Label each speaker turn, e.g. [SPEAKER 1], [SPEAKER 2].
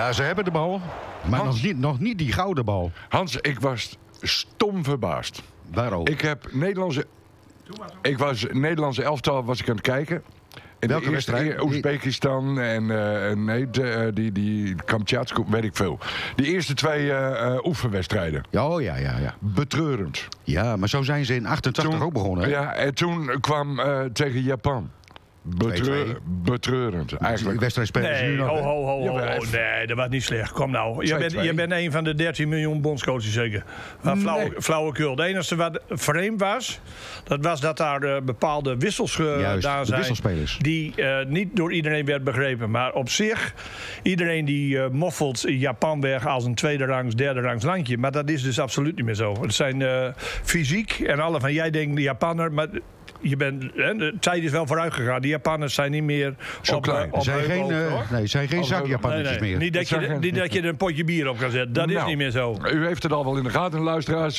[SPEAKER 1] Ja, ze hebben de bal. Maar nog niet die gouden bal.
[SPEAKER 2] Hans, ik was stom verbaasd.
[SPEAKER 1] Waarover?
[SPEAKER 2] Ik was Nederlandse elftal was ik aan het kijken. In
[SPEAKER 1] welke
[SPEAKER 2] de eerste
[SPEAKER 1] wedstrijd?
[SPEAKER 2] Oezbekistan en die Kamtjatsk, weet ik veel. Die eerste 2 oefenwedstrijden.
[SPEAKER 1] Oh, ja.
[SPEAKER 2] Betreurend.
[SPEAKER 1] Ja, maar zo zijn ze in 88 ook begonnen. Hè?
[SPEAKER 2] Ja, en toen kwam tegen Japan. Betreurend, eigenlijk.
[SPEAKER 1] Die wedstrijd spelen ze nu nog.
[SPEAKER 3] Ho. Nee, dat was niet slecht. Kom nou. Je bent een van de 13 miljoen bondscoaches zeker. Flauwekul. Het enige wat vreemd was, dat was dat daar bepaalde wissels gedaan zijn.
[SPEAKER 1] Wisselspelers.
[SPEAKER 3] Die niet door iedereen werd begrepen. Maar op zich, iedereen die moffelt Japan weg als een tweede rangs, derde rangs landje. Maar dat is dus absoluut niet meer zo. Het zijn fysiek en alle van jij denkt de Japaner, maar de tijd is wel vooruit gegaan. Die Japanners zijn niet meer
[SPEAKER 2] zo klein.
[SPEAKER 1] Zijn geen zakjapannetjes meer.
[SPEAKER 3] Niet dat je er een potje bier op kan zetten. Dat is niet meer zo.
[SPEAKER 2] U heeft het al wel in de gaten, luisteraars.